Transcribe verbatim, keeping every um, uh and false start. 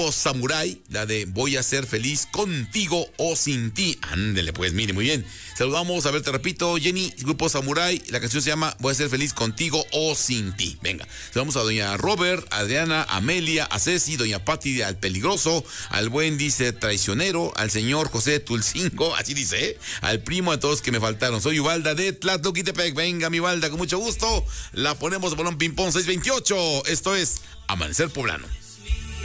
Samurai, la de Voy a ser feliz contigo o sin ti. Ándele, pues, mire, muy bien. Saludamos, a ver, te repito, Jenny, Grupo Samurai, la canción se llama Voy a ser feliz contigo o sin ti. Venga, saludamos a doña Robert, Adriana, Amelia, a Ceci, doña Patti, al Peligroso, al buen, dice, Traicionero, al señor José Tulcingo, así dice, ¿eh? Al primo, a todos que me faltaron. Soy Ubalda de Tlatoquitepec. Venga, mi Ubalda, con mucho gusto. La ponemos, balón ping-pong seis veintiocho. Esto es Amanecer Poblano.